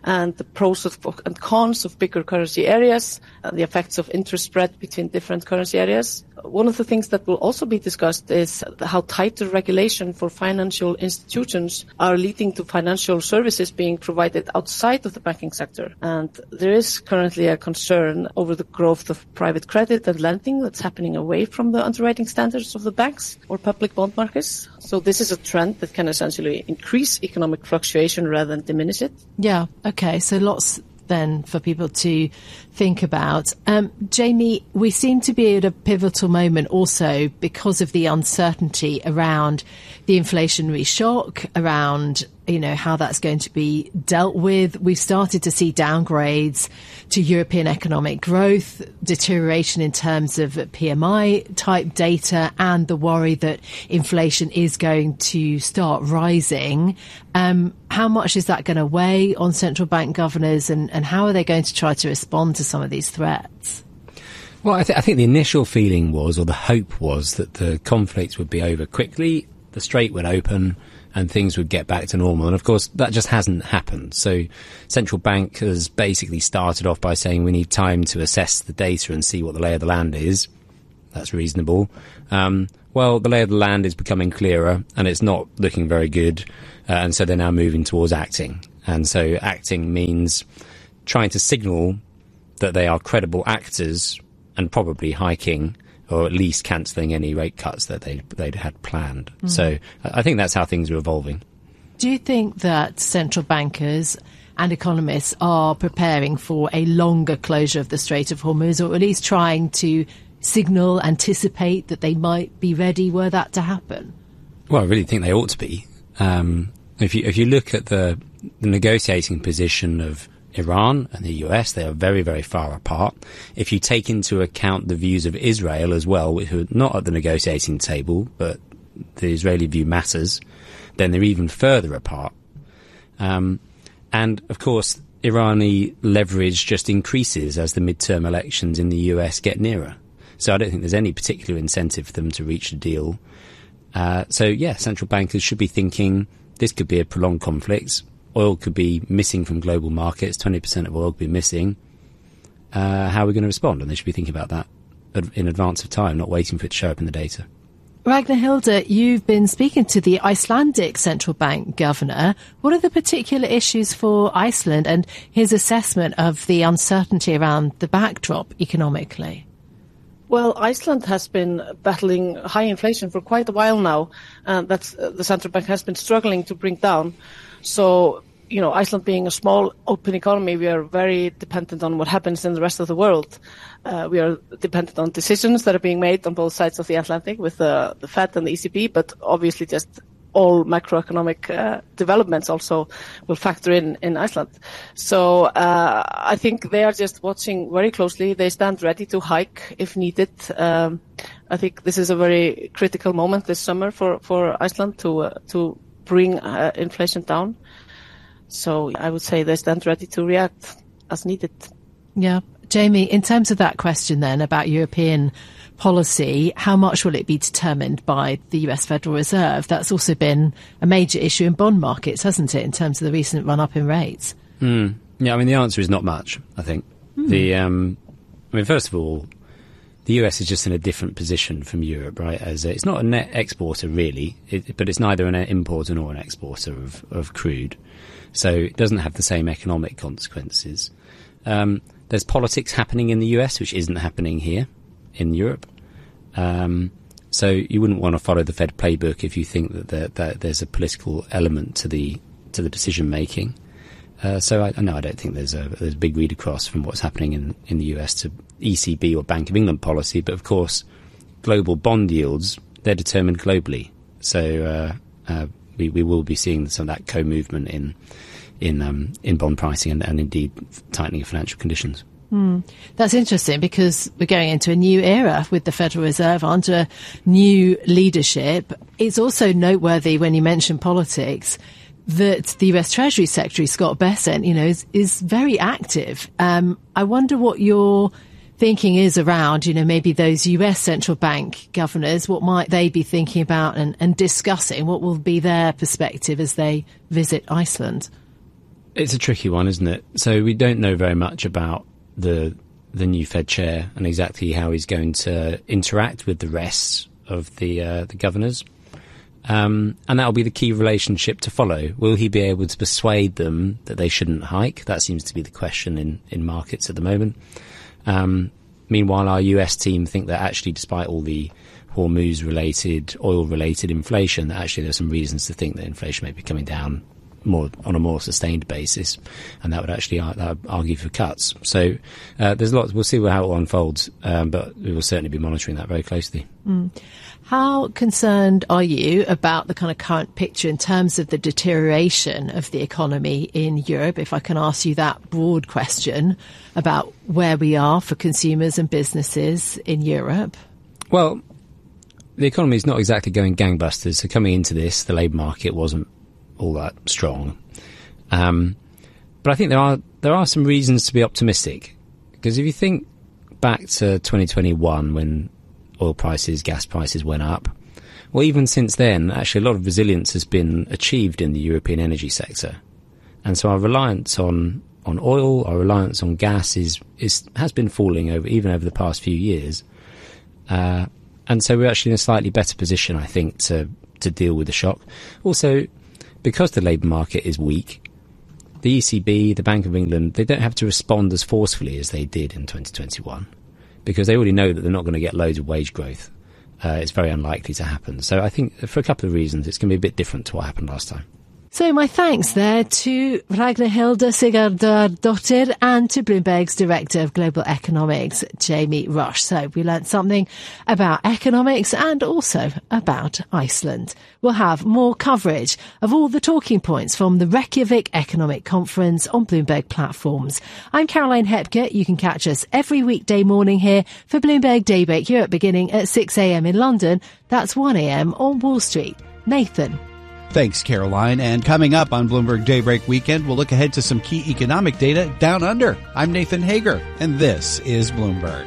and the pros and cons of bigger currency areas, and the effects of interest spread between different currency areas. One of the things that will also be discussed is how tighter regulation for financial institutions are leading to financial services being provided outside of the banking sector. And there is currently a concern over the growth of private credit and lending that's happening away from the underwriting standards of the banks or public bond markets. So this is a trend that can essentially increase economic fluctuation rather than diminish it. Yeah, okay, so lots then for people to think about. Jamie, we seem to be at a pivotal moment also because of the uncertainty around the inflationary shock, around, you know, how that's going to be dealt with. We've started to see downgrades to European economic growth, deterioration in terms of PMI type data, and the worry that inflation is going to start rising. How much is that going to weigh on central bank governors, and how are they going to try to respond to some of these threats? Well, I think the initial feeling was, or the hope was, that the conflict would be over quickly, the strait would open, and things would get back to normal. And of course, that just hasn't happened. So central bank has basically started off by saying we need time to assess the data and see what the lay of the land is. That's reasonable. Well, the lay of the land is becoming clearer and it's not looking very good. And so they're now moving towards acting. And so acting means trying to signal that they are credible actors and probably hiking, or at least cancelling any rate cuts that they'd had planned. Mm. So I think that's how things are evolving. Do you think that central bankers and economists are preparing for a longer closure of the Strait of Hormuz, or at least trying to signal, anticipate that they might be ready were that to happen? Well, I really think they ought to be. If you look at the negotiating position of Iran and the US, they are very, very far apart. If you take into account the views of Israel as well, who are not at the negotiating table, but the Israeli view matters, then they're even further apart. And of course, Irani leverage just increases as the midterm elections in the US get nearer. So I don't think there's any particular incentive for them to reach a deal. So yeah, central bankers should be thinking this could be a prolonged conflict. Oil could be missing from global markets. 20% of oil could be missing. How are we going to respond? And they should be thinking about that in advance of time, not waiting for it to show up in the data. Ragnar Hilde, you've been speaking to the Icelandic central bank governor. What are the particular issues for Iceland and his assessment of the uncertainty around the backdrop economically? Well, Iceland has been battling high inflation for quite a while now, and that's the central bank has been struggling to bring down. So, you know, Iceland being a small, open economy, we are very dependent on what happens in the rest of the world. We are dependent on decisions that are being made on both sides of the Atlantic with the Fed and the ECB, but obviously just all macroeconomic developments also will factor in Iceland. So I think they are just watching very closely. They stand ready to hike if needed. I think this is a very critical moment this summer for Iceland to bring inflation down. So I would say they stand ready to react as needed. Yeah. Jamie, in terms of that question then about European policy, how much will it be determined by the US Federal Reserve? That's also been a major issue in bond markets, hasn't it, in terms of the recent run-up in rates? Yeah, I mean, the answer is not much, I think. First of all, the US is just in a different position from Europe, right? As it's not a net exporter, really, but it's neither an importer nor an exporter of crude. So it doesn't have the same economic consequences. There's politics happening in the US, which isn't happening here in Europe. So you wouldn't want to follow the Fed playbook if you think that there's a political element to the decision making. So I don't think there's a big read across from what's happening in the US to ECB or Bank of England policy. But of course, global bond yields, they're determined globally. So we will be seeing some of that co-movement in bond pricing and indeed tightening of financial conditions. That's interesting because we're going into a new era with the Federal Reserve under new leadership. It's also noteworthy when you mention politics that the US Treasury Secretary, Scott Bessent, is very active. I wonder what your thinking is around, maybe those US central bank governors. What might they be thinking about and discussing? What will be their perspective as they visit Iceland? It's a tricky one, isn't it? So we don't know very much about the new Fed chair and exactly how he's going to interact with the rest of the governors. And that'll be the key relationship to follow. Will he be able to persuade them that they shouldn't hike? That seems to be the question in markets at the moment. Meanwhile, our US team think that actually, despite all the Hormuz-related, oil-related inflation, that actually there's some reasons to think that inflation may be coming down more on a more sustained basis, and that would actually argue for cuts. So there's lots. We'll see how it all unfolds, but we will certainly be monitoring that very closely. How concerned are you about the kind of current picture in terms of the deterioration of the economy in Europe? If I can ask you that broad question about where we are for consumers and businesses in Europe. Well, the economy is not exactly going gangbusters. So coming into this, the labour market wasn't all that strong. But I think there are some reasons to be optimistic, because if you think back to 2021 when oil prices, gas prices went up, well, even since then, actually a lot of resilience has been achieved in the European energy sector. And so our reliance on oil, our reliance on gas has been falling even over the past few years. And so we're actually in a slightly better position, I think, to deal with the shock. Also, because the labour market is weak, the ECB, the Bank of England, they don't have to respond as forcefully as they did in 2021, because they already know that they're not going to get loads of wage growth. It's very unlikely to happen. So I think for a couple of reasons, it's going to be a bit different to what happened last time. So my thanks there to Ragnhilde Sigurdardottir and to Bloomberg's Director of Global Economics, Jamie Rush. So we learnt something about economics and also about Iceland. We'll have more coverage of all the talking points from the Reykjavik Economic Conference on Bloomberg platforms. I'm Caroline Hepker. You can catch us every weekday morning here for Bloomberg Daybreak Europe beginning at 6 a.m. in London. That's 1 a.m. on Wall Street. Nathan. Thanks, Caroline. And coming up on Bloomberg Daybreak Weekend, we'll look ahead to some key economic data down under. I'm Nathan Hager, and this is Bloomberg.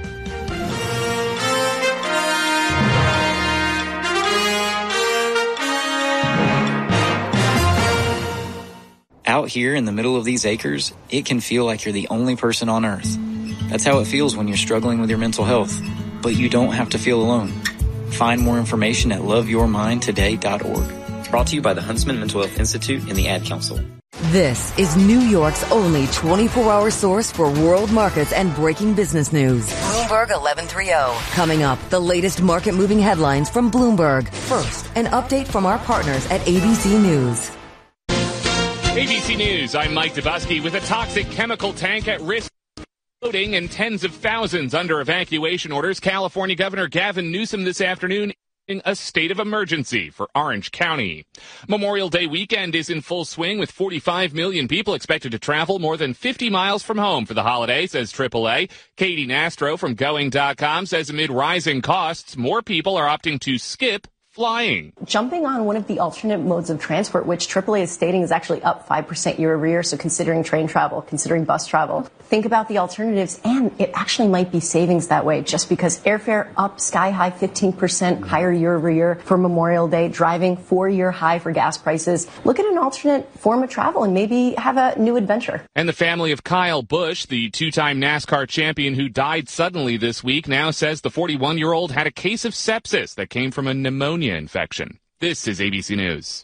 Out here in the middle of these acres, it can feel like you're the only person on Earth. That's how it feels when you're struggling with your mental health. But you don't have to feel alone. Find more information at loveyourmindtoday.org. Brought to you by the Huntsman Mental Health Institute and the Ad Council. This is New York's only 24-hour source for world markets and breaking business news. Bloomberg 1130. Coming up, the latest market-moving headlines from Bloomberg. First, an update from our partners at ABC News. ABC News, I'm Mike Dubusky. With a toxic chemical tank at risk of exploding and tens of thousands under evacuation orders, California Governor Gavin Newsom this afternoon a state of emergency for Orange County. Memorial Day weekend is in full swing with 45 million people expected to travel more than 50 miles from home for the holiday, says AAA. Katie Nastro from Going.com says amid rising costs, more people are opting to skip flying. Jumping on one of the alternate modes of transport, which AAA is stating is actually up 5% year over year. So considering train travel, considering bus travel, think about the alternatives, and it actually might be savings that way, just because airfare up sky high 15% higher year over year for Memorial Day, driving 4-year high for gas prices. Look at an alternate form of travel and maybe have a new adventure. And the family of Kyle Busch, the two-time NASCAR champion who died suddenly this week, now says the 41-year-old had a case of sepsis that came from a pneumonia infection. This is ABC News.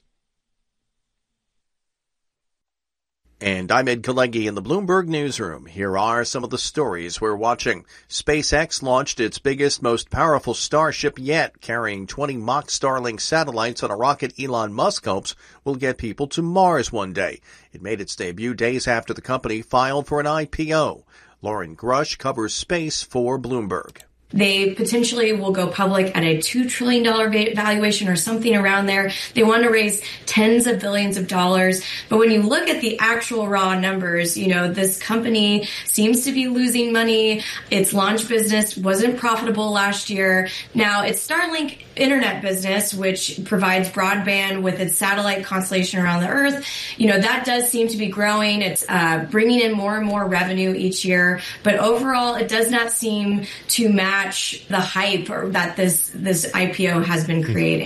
And I'm Ed Kalengi in the Bloomberg Newsroom. Here are some of the stories we're watching. SpaceX launched its biggest, most powerful Starship yet, carrying 20 mock Starlink satellites on a rocket Elon Musk hopes will get people to Mars one day. It made its debut days after the company filed for an IPO. Lauren Grush covers space for Bloomberg. They potentially will go public at a $2 trillion valuation or something around there. They want to raise tens of billions of dollars. But when you look at the actual raw numbers, you know, this company seems to be losing money. Its launch business wasn't profitable last year. Now, its Starlink internet business, which provides broadband with its satellite constellation around the Earth, you know, that does seem to be growing. It's bringing in more and more revenue each year. But overall, it does not seem to match the hype that this IPO has been creating.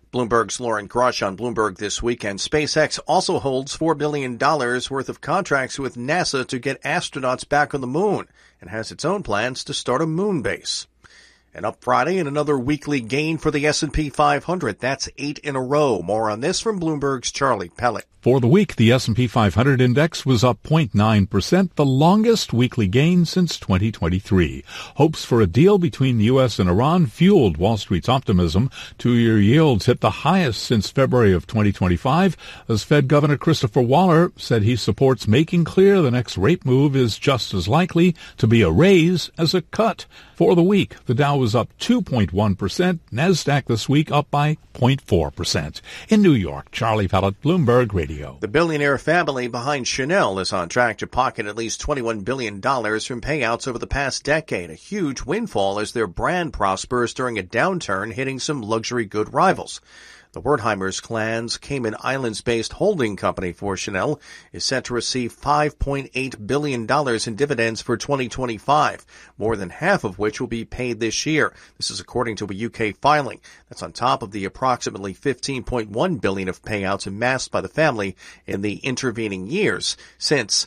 Bloomberg's Lauren Grush on Bloomberg This Weekend. SpaceX also holds $4 billion worth of contracts with NASA to get astronauts back on the moon and has its own plans to start a moon base. And up Friday in another weekly gain for the S&P 500. That's 8 in a row. More on this from Bloomberg's Charlie Pellet. For the week, the S&P 500 index was up 0.9%, the longest weekly gain since 2023. Hopes for a deal between the U.S. and Iran fueled Wall Street's optimism. Two-year yields hit the highest since February of 2025, as Fed Governor Christopher Waller said he supports making clear the next rate move is just as likely to be a raise as a cut. For the week, the Dow was up 2.1%, NASDAQ this week up by 0.4%. In New York, Charlie Pellet, Bloomberg Radio. The billionaire family behind Chanel is on track to pocket at least $21 billion from payouts over the past decade, a huge windfall as their brand prospers during a downturn hitting some luxury good rivals. The Wertheimers clan's Cayman Islands-based holding company for Chanel is set to receive $5.8 billion in dividends for 2025, more than half of which will be paid this year. This is according to a UK filing. That's on top of the approximately $15.1 billion of payouts amassed by the family in the intervening years since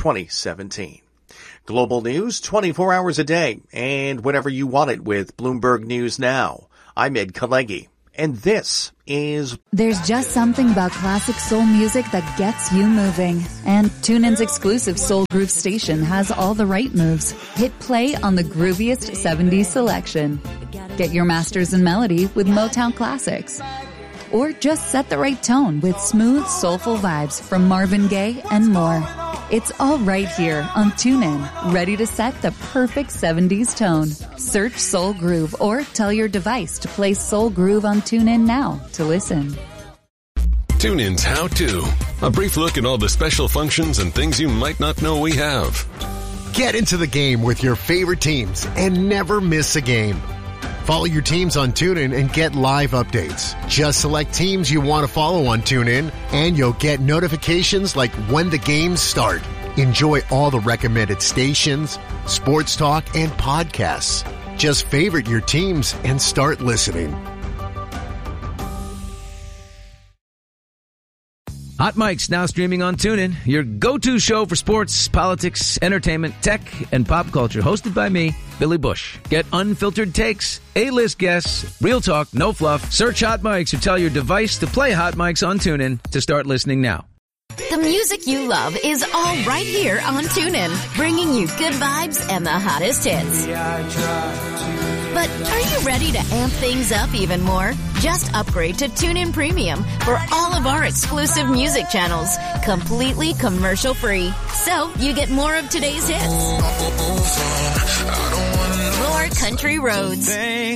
2017. Global news 24 hours a day and whenever you want it with Bloomberg News Now. I'm Ed Kalegi. And this is... There's just something about classic soul music that gets you moving. And TuneIn's exclusive Soul Groove station has all the right moves. Hit play on the grooviest 70s selection. Get your masters in melody with Motown Classics. Or just set the right tone with smooth, soulful vibes from Marvin Gaye and more. It's all right here on TuneIn, ready to set the perfect 70s tone. Search Soul Groove or tell your device to play Soul Groove on TuneIn now to listen. TuneIn's How To. A brief look at all the special functions and things you might not know we have. Get into the game with your favorite teams and never miss a game. Follow your teams on TuneIn and get live updates. Just select teams you want to follow on TuneIn, and you'll get notifications like when the games start. Enjoy all the recommended stations, sports talk, and podcasts. Just favorite your teams and start listening. Hot Mics now streaming on TuneIn, your go-to show for sports, politics, entertainment, tech, and pop culture. Hosted by me, Billy Bush. Get unfiltered takes, A-list guests, real talk, no fluff. Search Hot Mics or tell your device to play Hot Mics on TuneIn to start listening now. The music you love is all right here on TuneIn, bringing you good vibes and the hottest hits. But are you ready to amp things up even more? Just upgrade to TuneIn Premium for all of our exclusive music channels, completely commercial-free. So you get more of today's hits, more country roads,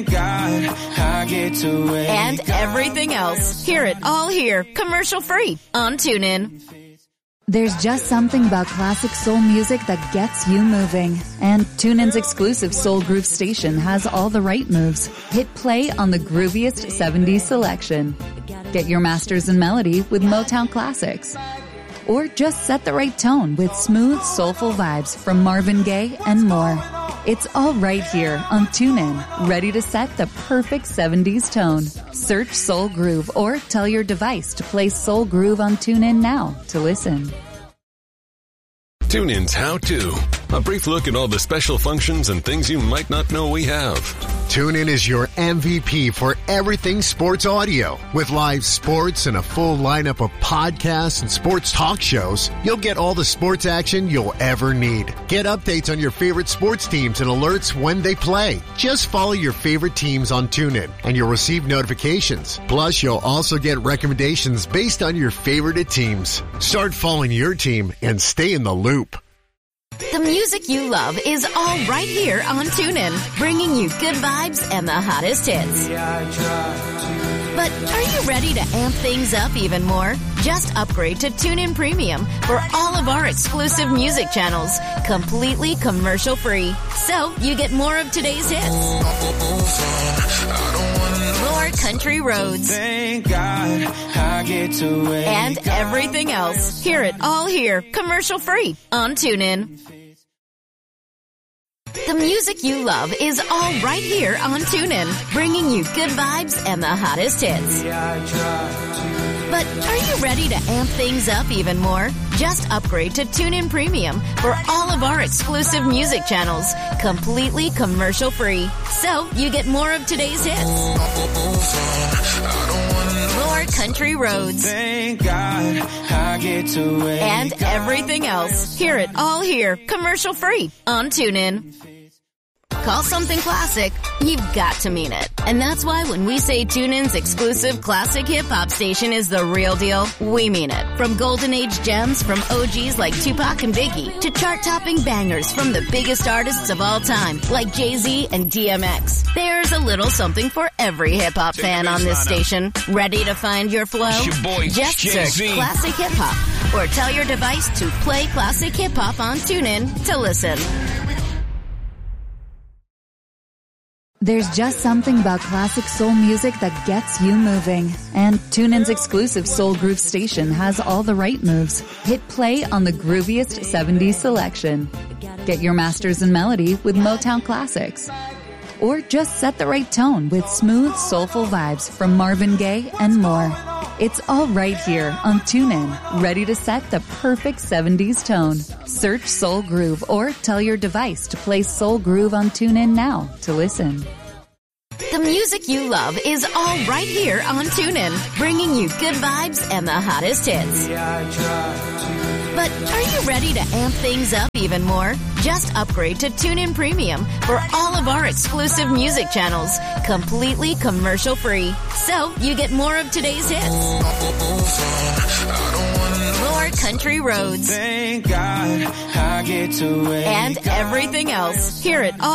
and everything else. Hear it all here, commercial-free on TuneIn. There's just something about classic soul music that gets you moving. And TuneIn's exclusive Soul Groove station has all the right moves. Hit play on the grooviest 70s selection. Get your masters in melody with Motown Classics. Or just set the right tone with smooth, soulful vibes from Marvin Gaye and more. It's all right here on TuneIn, ready to set the perfect 70s tone. Search Soul Groove or tell your device to play Soul Groove on TuneIn now to listen. TuneIn's How To. A brief look at all the special functions and things you might not know we have. TuneIn is your MVP for everything sports audio. With live sports and a full lineup of podcasts and sports talk shows, you'll get all the sports action you'll ever need. Get updates on your favorite sports teams and alerts when they play. Just follow your favorite teams on TuneIn and you'll receive notifications. Plus, you'll also get recommendations based on your favorite teams. Start following your team and stay in the loop. The music you love is all right here on TuneIn, bringing you good vibes and the hottest hits. But are you ready to amp things up even more? Just upgrade to TuneIn Premium for all of our exclusive music channels, completely commercial-free. So you get more of today's hits, more country roads, and everything else. Hear it all here, commercial-free on TuneIn. The music you love is all right here on TuneIn, bringing you good vibes and the hottest hits. But are you ready to amp things up even more? Just upgrade to TuneIn Premium for all of our exclusive music channels, completely commercial free. So you get more of today's hits, more country roads, Thank God I get to wake and everything else. Hear it all here, commercial free on TuneIn. Call something classic, you've got to mean it. And that's why when we say TuneIn's exclusive classic hip-hop station is the real deal, we mean it. From golden age gems from OGs like Tupac and Biggie to chart-topping bangers from the biggest artists of all time like Jay-Z and DMX. There's a little something for every hip-hop fan on this station. Ready to find your flow? Just search Classic Hip-Hop or tell your device to play Classic Hip-Hop on TuneIn to listen. There's just something about classic soul music that gets you moving. And TuneIn's exclusive Soul Groove station has all the right moves. Hit play on the grooviest 70s selection. Get your masters in melody with Motown classics. Or just set the right tone with smooth, soulful vibes from Marvin Gaye and more. It's all right here on TuneIn, ready to set the perfect 70s tone. Search Soul Groove or tell your device to play Soul Groove on TuneIn now to listen. The music you love is all right here on TuneIn, bringing you good vibes and the hottest hits. But are you ready to amp things up even more? Just upgrade to TuneIn Premium for all of our exclusive music channels, completely commercial free. So you get more of today's hits, more country roads, Thank God I get to wake and everything else. Hear it all